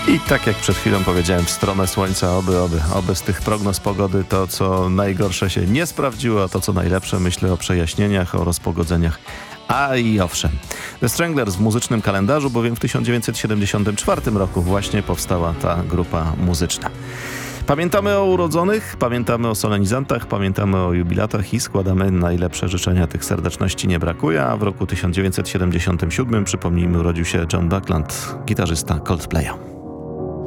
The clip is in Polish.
I tak jak przed chwilą powiedziałem, w stronę słońca, oby z tych prognoz pogody to, co najgorsze się nie sprawdziło, a to, co najlepsze, myślę o przejaśnieniach, o rozpogodzeniach. A i owszem, The Stranglers w muzycznym kalendarzu, bowiem w 1974 roku właśnie powstała ta grupa muzyczna. Pamiętamy o urodzonych, pamiętamy o solenizantach, pamiętamy o jubilatach i składamy najlepsze życzenia. Tych serdeczności nie brakuje, a w roku 1977, przypomnijmy, urodził się John Buckland, gitarzysta Coldplaya.